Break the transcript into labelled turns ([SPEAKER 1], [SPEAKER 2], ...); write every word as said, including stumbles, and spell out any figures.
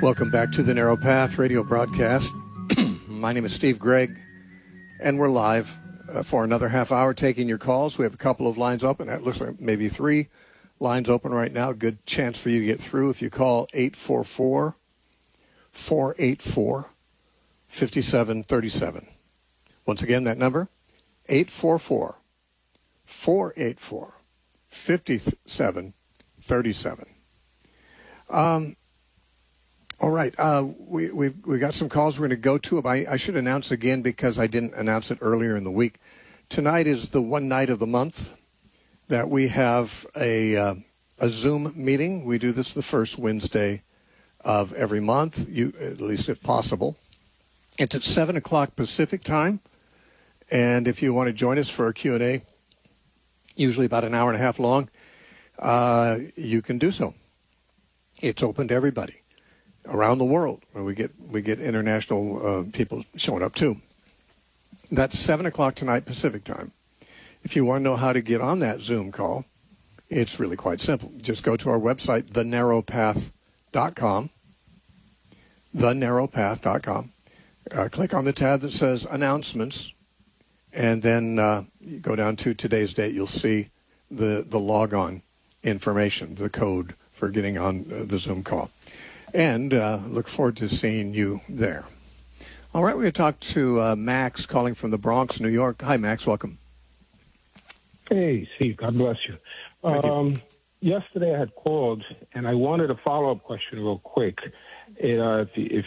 [SPEAKER 1] Welcome back to the Narrow Path radio broadcast. My name is Steve Gregg, and we're live uh, for another half hour taking your calls. We have a couple of lines open. It looks like maybe three lines open right now. Good chance for you to get through if you call eight four four, four eight four, five seven three seven. Once again, that number, eight four four, four eight four, five seven three seven. Um, all right, uh, we, we've we got some calls we're going to go to. I, I should announce again because I didn't announce it earlier in the week. Tonight is the one night of the month that we have a uh, a Zoom meeting. We do this the first Wednesday of every month, you at least if possible. It's at seven o'clock Pacific time, and if you want to join us for a Q and A, usually about an hour and a half long, uh, you can do so. It's open to everybody around the world. We get we get international uh, people showing up too. That's seven o'clock tonight Pacific time. If you want to know how to get on that Zoom call, it's really quite simple. Just go to our website, the narrow path dot com, the narrow path dot com. Uh, click on the tab that says Announcements, and then uh, you go down to today's date. You'll see the, the log-on information, the code for getting on uh, the Zoom call. And uh, look forward to seeing you there. All right, we're going to talk to uh, Max calling from the Bronx, New York. Hi, Max. Welcome.
[SPEAKER 2] Hey, Steve. God bless you. Um, you. Yesterday I had called, and I wanted a follow-up question real quick. It, uh, if, if